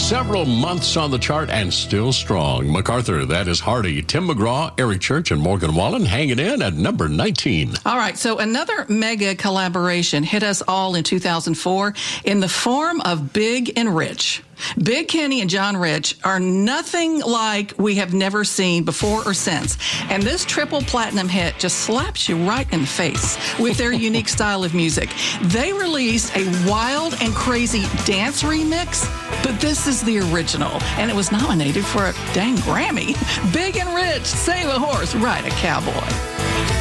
several months on the chart and still strong. MacArthur, that is Hardy. Tim McGraw, Eric Church, and Morgan Wallen hanging in at number 19. All right, so another mega collaboration hit us all in 2004 in the form of Big and Rich. Big Kenny and John Rich are nothing like we have never seen before or since. And this triple platinum hit just slaps you right in the face with their unique style of music. They released a wild and crazy dance remix, but this is the original, and it was nominated for a dang Grammy. Big and Rich, save a horse, ride a cowboy.